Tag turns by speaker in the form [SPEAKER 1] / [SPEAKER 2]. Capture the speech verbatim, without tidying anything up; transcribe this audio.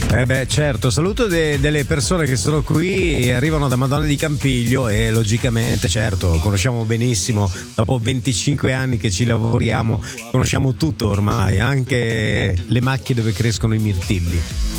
[SPEAKER 1] Eh beh, certo, saluto de- delle persone che sono qui e arrivano da Madonna di Campiglio e logicamente, certo, conosciamo benissimo, dopo venticinque anni che ci lavoriamo, conosciamo tutto ormai, anche le macchie dove crescono i mirtilli.